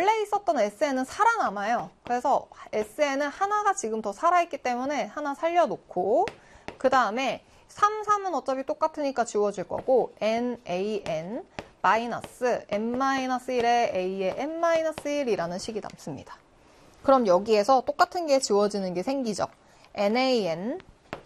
원래 있었던 SN은 살아남아요. 그래서 SN은 하나가 지금 더 살아있기 때문에 하나 살려놓고 그 다음에 3, 3은 어차피 똑같으니까 지워질 거고 NAN 마이너스 N-1에 A의 N-1이라는 식이 남습니다. 그럼 여기에서 똑같은 게 지워지는 게 생기죠. NAN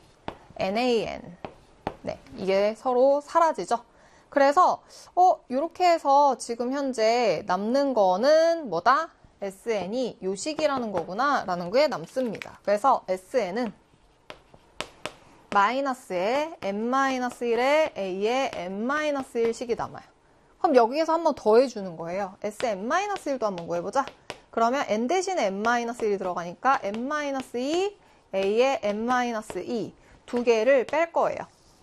네, 이게 서로 사라지죠. 그래서 이렇게 해서 지금 현재 남는 거는 뭐다? SN이 요 식이라는 거구나 라는 게 남습니다. 그래서 SN은 마이너스에 N-1에 A의 N-1식이 남아요. 그럼 여기에서 한번 더해주는 거예요. Sn-1도 한번 구해보자. 그러면 N 대신에 N-1이 들어가니까 N-2 A의 N-2 두 개를 뺄 거예요.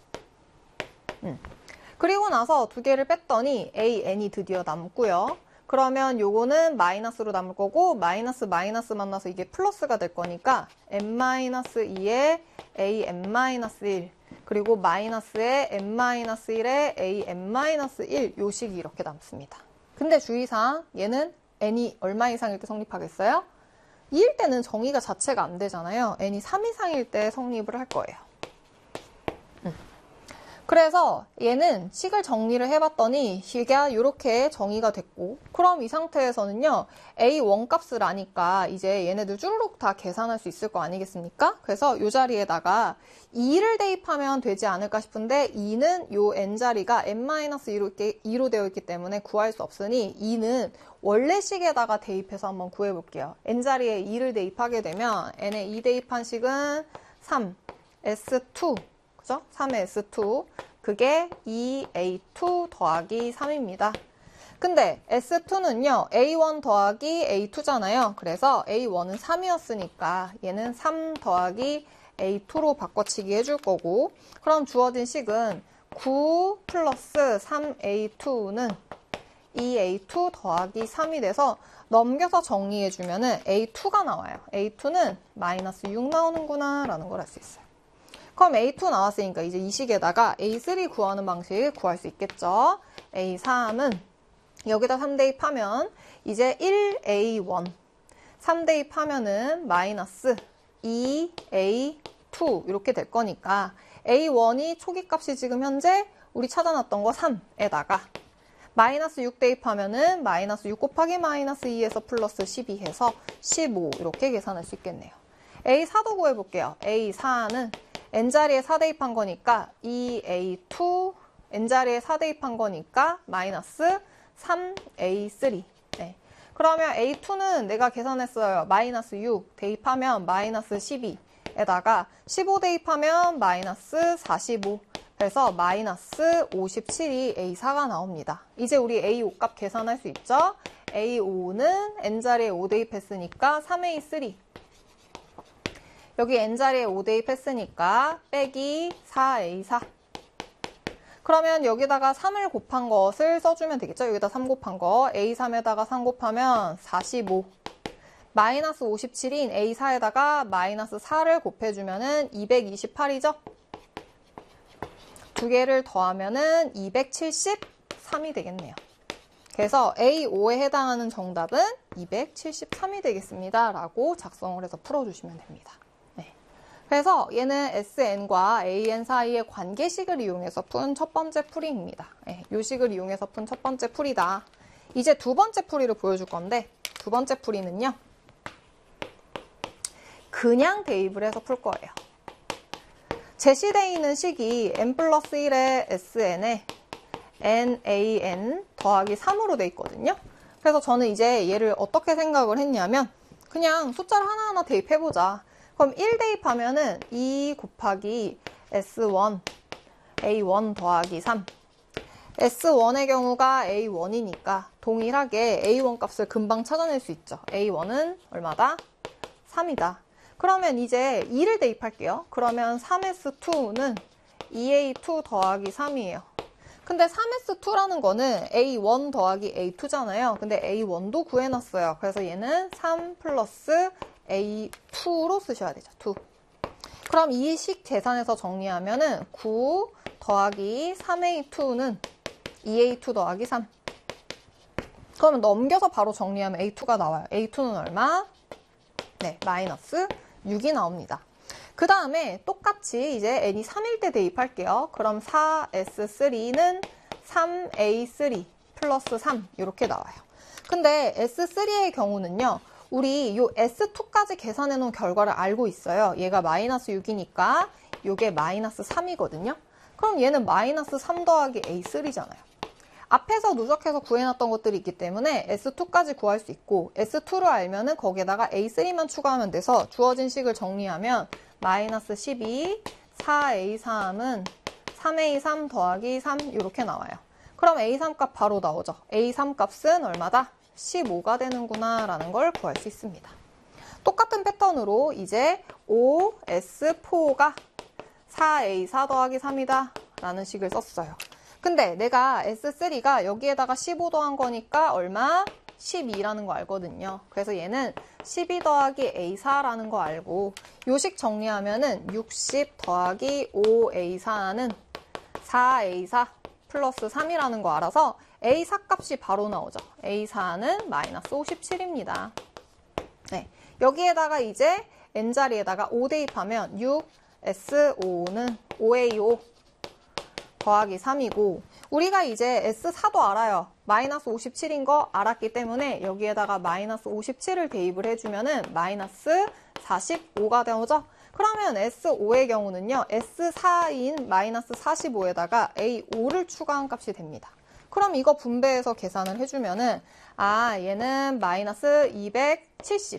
그리고 나서 두 개를 뺐더니 AN이 드디어 남고요. 그러면 요거는 마이너스로 남을 거고 마이너스 만나서 이게 플러스가 될 거니까 N-2에 AN-1 그리고 마이너스에 N-1에 AN-1 요 식이 이렇게 남습니다. 근데 주의사항 얘는 n이 얼마 이상일 때 성립하겠어요? 2일 때는 정의가 자체가 안 되잖아요. n이 3 이상일 때 성립을 할 거예요. 그래서 얘는 식을 정리를 해봤더니 식이 이렇게 정의가 됐고 그럼 이 상태에서는요 A1 값을 아니까 이제 얘네들 쭈루룩 다 계산할 수 있을 거 아니겠습니까? 그래서 이 자리에다가 2를 대입하면 되지 않을까 싶은데 2는 요 n자리가 n-2로 되어 있기 때문에 구할 수 없으니 2는 원래 식에다가 대입해서 한번 구해볼게요. n자리에 2를 대입하게 되면 n에 2 대입한 식은 3, S2 그죠? 3의 S2 그게 2A2 더하기 3입니다. 근데 S2는요 A1 더하기 A2잖아요. 그래서 A1은 3이었으니까 얘는 3 더하기 A2로 바꿔치기 해줄 거고 그럼 주어진 식은 9 플러스 3A2는 2A2 더하기 3이 돼서 넘겨서 정리해주면은 A2가 나와요. A2는 마이너스 6 나오는구나 라는 걸 알 수 있어요. 그럼 A2 나왔으니까 이제 이 식에다가 A3 구하는 방식 구할 수 있겠죠. A3은 여기다 3 대입하면 이제 1A1 3 대입하면은 마이너스 2A2 이렇게 될 거니까 A1이 초기값이 지금 현재 우리 찾아놨던 거 3에다가 마이너스 6 대입하면은 마이너스 6 곱하기 마이너스 2에서 플러스 12 해서 15 이렇게 계산할 수 있겠네요. A4도 구해볼게요. A4는 n자리에 4 대입한 거니까 2A2 n자리에 4 대입한 거니까 마이너스 3A3 네. 그러면 A2는 내가 계산했어요. 마이너스 6 대입하면 마이너스 12에다가 15 대입하면 마이너스 45 그래서 마이너스 57이 A4가 나옵니다. 이제 우리 A5 값 계산할 수 있죠? A5는 n자리에 5 대입했으니까 3A3 여기 n자리에 5 대입했으니까 빼기 4A4 그러면 여기다가 3을 곱한 것을 써주면 되겠죠? 여기다 3 곱한 거 A3에다가 3 곱하면 45 마이너스 57인 A4에다가 마이너스 4를 곱해주면은 228이죠? 두 개를 더하면은 273이 되겠네요. 그래서 A5에 해당하는 정답은 273이 되겠습니다. 라고 작성을 해서 풀어주시면 됩니다. 네. 그래서 얘는 SN과 AN 사이의 관계식을 이용해서 푼 첫 번째 풀이입니다. 네, 이 식을 이용해서 푼 첫 번째 풀이다. 이제 두 번째 풀이를 보여줄 건데 두 번째 풀이는요. 그냥 대입을 해서 풀 거예요. 제시되어 있는 식이 n 플러스 1의 SN에 NAN 더하기 3으로 돼 있거든요. 그래서 저는 이제 얘를 어떻게 생각을 했냐면 그냥 숫자를 하나하나 대입해보자. 그럼 1 대입하면은 2 곱하기 S1 A1 더하기 3 S1의 경우가 A1이니까 동일하게 A1 값을 금방 찾아낼 수 있죠. A1은 얼마다? 3이다. 그러면 이제 2를 대입할게요. 그러면 3S2는 2A2 더하기 3이에요. 근데 3S2라는 거는 A1 더하기 A2잖아요. 근데 A1도 구해놨어요. 그래서 얘는 3 플러스 A2로 쓰셔야 되죠. 2. 그럼 이 식 계산해서 정리하면은 9 더하기 3A2는 2A2 더하기 3. 그러면 넘겨서 바로 정리하면 A2가 나와요. A2는 얼마? 네, 마이너스 6이 나옵니다. 그 다음에 똑같이 이제 n이 3일 때 대입할게요. 그럼 4S3는 3A3 플러스 3 이렇게 나와요. 근데 S3의 경우는요. 우리 요 S2까지 계산해 놓은 결과를 알고 있어요. 얘가 마이너스 6이니까 요게 마이너스 3이거든요. 그럼 얘는 마이너스 3 더하기 A3잖아요. 앞에서 누적해서 구해놨던 것들이 있기 때문에 S2까지 구할 수 있고 S2를 알면은 거기에다가 A3만 추가하면 돼서 주어진 식을 정리하면 마이너스 12, 4A3은 3A3 더하기 3 이렇게 나와요. 그럼 A3 값 바로 나오죠. A3 값은 얼마다? 15가 되는구나 라는 걸 구할 수 있습니다. 똑같은 패턴으로 이제 OS4가 4A4 더하기 3이다 라는 식을 썼어요. 근데 내가 S3가 여기에다가 15 더한 거니까 얼마? 12라는 거 알거든요. 그래서 얘는 12 더하기 A4라는 거 알고 요식 정리하면은 60 더하기 5A4는 4A4 플러스 3이라는 거 알아서 A4 값이 바로 나오죠. A4는 마이너스 57입니다. 네, 여기에다가 이제 N자리에다가 5 대입하면 6S5는 5A5 더하기 3이고 우리가 이제 S4도 알아요. 마이너스 57인 거 알았기 때문에 여기에다가 마이너스 57을 대입을 해주면은 마이너스 45가 되오죠. 그러면 S5의 경우는요. S4인 마이너스 45에다가 A5를 추가한 값이 됩니다. 그럼 이거 분배해서 계산을 해주면은 얘는 마이너스 270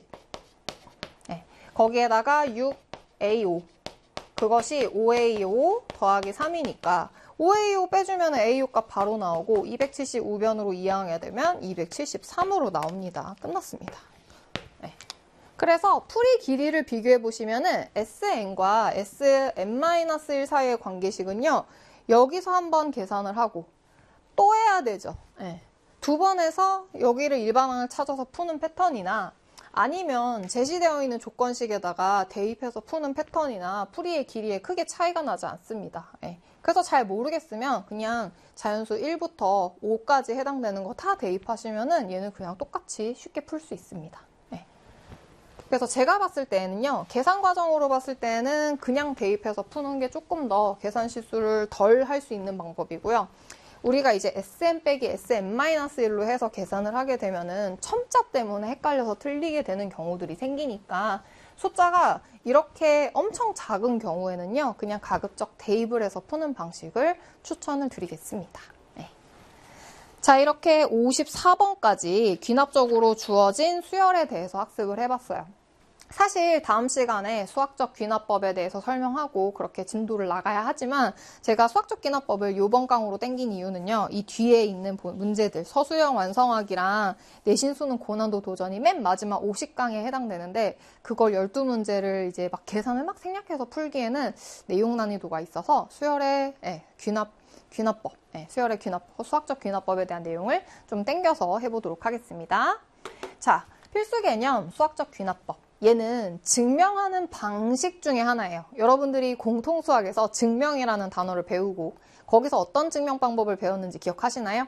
네, 거기에다가 6A5 그것이 5A5 더하기 3이니까 5A5 빼주면 A6 값 바로 나오고 275변으로 이항하게 되면 273으로 나옵니다. 끝났습니다. 네. 그래서 풀이 길이를 비교해 보시면은 SN과 SM-1 사이의 관계식은요. 여기서 한번 계산을 하고 또 해야 되죠. 네. 두 번 해서 여기를 일반항을 찾아서 푸는 패턴이나 아니면 제시되어 있는 조건식에다가 대입해서 푸는 패턴이나 풀이의 길이에 크게 차이가 나지 않습니다. 네. 그래서 잘 모르겠으면 그냥 자연수 1부터 5까지 해당되는 거 다 대입하시면은 얘는 그냥 똑같이 쉽게 풀 수 있습니다. 네. 그래서 제가 봤을 때는요, 계산 과정으로 봤을 때는 그냥 대입해서 푸는 게 조금 더 계산 실수를 덜 할 수 있는 방법이고요. 우리가 이제 SM 빼기 SM-1로 해서 계산을 하게 되면은 첨자 때문에 헷갈려서 틀리게 되는 경우들이 생기니까 숫자가 이렇게 엄청 작은 경우에는요, 그냥 가급적 대입을 해서 푸는 방식을 추천을 드리겠습니다. 네. 자, 이렇게 54번까지 귀납적으로 주어진 수열에 대해서 학습을 해봤어요. 사실 다음 시간에 수학적 귀납법에 대해서 설명하고 그렇게 진도를 나가야 하지만 제가 수학적 귀납법을 이번 강으로 땡긴 이유는요. 이 뒤에 있는 문제들, 서술형 완성하기랑 내신 수능 고난도 도전이 맨 마지막 50강에 해당되는데 그걸 12문제를 이제 막 계산을 막 생략해서 풀기에는 내용 난이도가 있어서 수열의 귀납법, 수열의 귀납법, 수학적 귀납법에 대한 내용을 좀 땡겨서 해보도록 하겠습니다. 자, 필수 개념 수학적 귀납법. 얘는 증명하는 방식 중에 하나예요. 여러분들이 공통수학에서 증명이라는 단어를 배우고 거기서 어떤 증명 방법을 배웠는지 기억하시나요?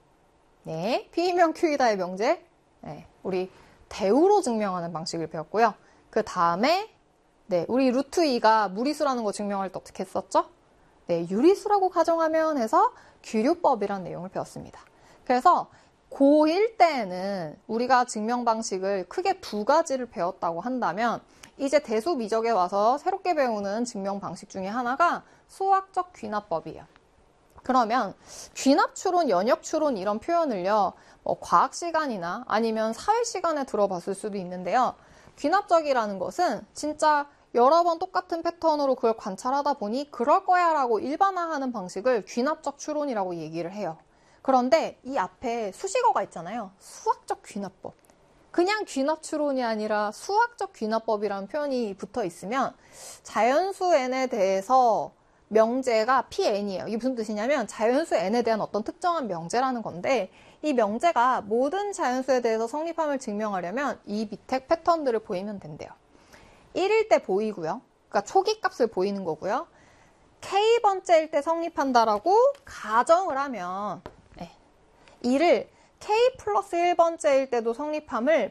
네, P이면 Q이다의 명제. 네, 우리 대우로 증명하는 방식을 배웠고요. 그 다음에 우리 루트 2가 무리수라는 거 증명할 때 어떻게 했었죠? 네, 유리수라고 가정하면 해서 규류법이라는 내용을 배웠습니다. 그래서 고1 때는 우리가 증명 방식을 크게 두 가지를 배웠다고 한다면 이제 대수미적에 와서 새롭게 배우는 증명 방식 중에 하나가 수학적 귀납법이에요. 그러면 귀납추론, 연역추론 이런 표현을요, 과학 시간이나 아니면 사회 시간에 들어봤을 수도 있는데요. 귀납적이라는 것은 진짜 여러 번 똑같은 패턴으로 그걸 관찰하다 보니 그럴 거야 라고 일반화하는 방식을 귀납적 추론이라고 얘기를 해요. 그런데 이 앞에 수식어가 있잖아요. 수학적 귀납법. 그냥 귀납추론이 아니라 수학적 귀납법이라는 표현이 붙어 있으면 자연수 n에 대해서 명제가 Pn이에요. 이게 무슨 뜻이냐면 자연수 n에 대한 어떤 특정한 명제라는 건데 이 명제가 모든 자연수에 대해서 성립함을 증명하려면 이 밑에 패턴들을 보이면 된대요. 1일 때 보이고요. 그러니까 초기 값을 보이는 거고요. K번째일 때 성립한다라고 가정을 하면 이를 k 플러스 1번째일 때도 성립함을